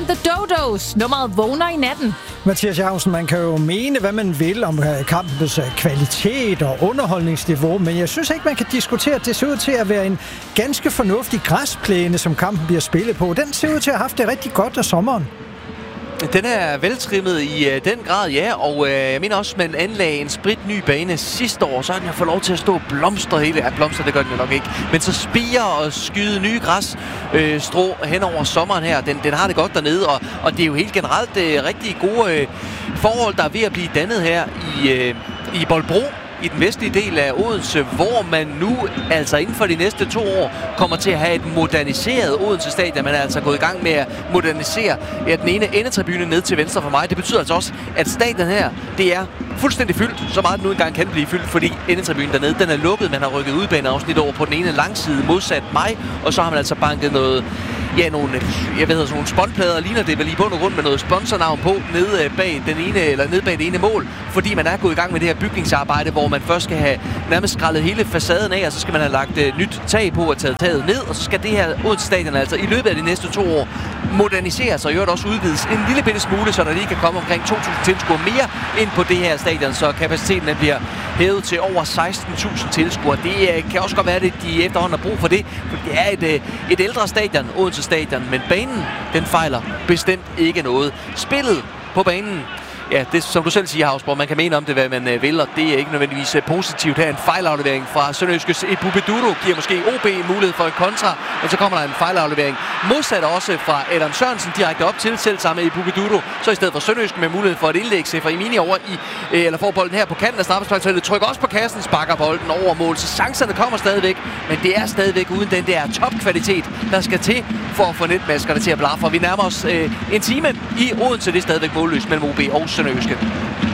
The Dodos. Nummeret vågner i natten. Mathias Jacobsen, man kan jo mene, hvad man vil om kampens kvalitet og underholdningsniveau, men jeg synes ikke, man kan diskutere, at det ser ud til at være en ganske fornuftig græsplæne, som kampen bliver spillet på. Den ser ud til at have haft det rigtig godt af sommeren. Den er veltrimmet i den grad, ja, og jeg mener også, at man anlagde en spritny bane sidste år, så har den jo fået lov til at stå og blomstre hele. Ja, blomster, det gør den jo nok ikke. Men så spire og skyde nye græsstrå hen over sommeren her. Den har det godt dernede, og det er jo helt generelt rigtig gode forhold, der er ved at blive dannet her i Bolbro, i den vestlige del af Odense, hvor man nu altså inden for de næste 2 år kommer til at have et moderniseret Odense Stadion. Man er altså gået i gang med at modernisere den ene endetribune ned til venstre for mig. Det betyder altså også, at stadion her, det er fuldstændig fyldt, så meget den nu engang kan blive fyldt, fordi endetribunen dernede, den er lukket. Man har rykket udbaneafsnit over på den ene langside modsat mig, og så har man altså banket noget, ja, nogle spåndplader, ligner det vel i bund og grund med noget sponsornavn på, nede bag det ene mål, fordi man er gået i gang med det her bygningsarbejde, hvor man først skal have nærmest skrællet hele facaden af, og så skal man have lagt nyt tag på og taget taget ned, og så skal det her Odense Stadion altså i løbet af de næste 2 år moderniseres og i øvrigt også udvides en lille bitte smule, så der lige kan komme omkring 2.000 tilskuere mere ind på det her stadion, så kapaciteten bliver hævet til over 16.000 tilskuere. Det kan også godt være, at de efterhånden har brug for det, for det er et ældre stadion, Odense Stadion, men banen, den fejler bestemt ikke noget. Spillet på banen, ja, det som du selv siger, Havsborg, man kan mene om det, hvad man vil, og det er ikke nødvendigvis positivt. Her en fejlaflevering fra Sønderjyskes Ebube Dudo giver måske OB en mulighed for en kontra, men så kommer der en fejlaflevering. Modsat også fra Adam Sørensen direkte op til selv samme Ebube Dudo, så i stedet for Sønderjyske med mulighed for et indlæg, Sefer Imini over eller får bolden her på kanten af straffesparksfeltet, trykker også på kassen, sparker bolden over mål, så chancerne kommer stadigvæk, men det er stadigvæk uden den der topkvalitet, der skal til for at få netmaskerne til at blaffe. Vi nærmer os en time i Odense, det er stadigvæk målløst mellem OB og Sønderjyske.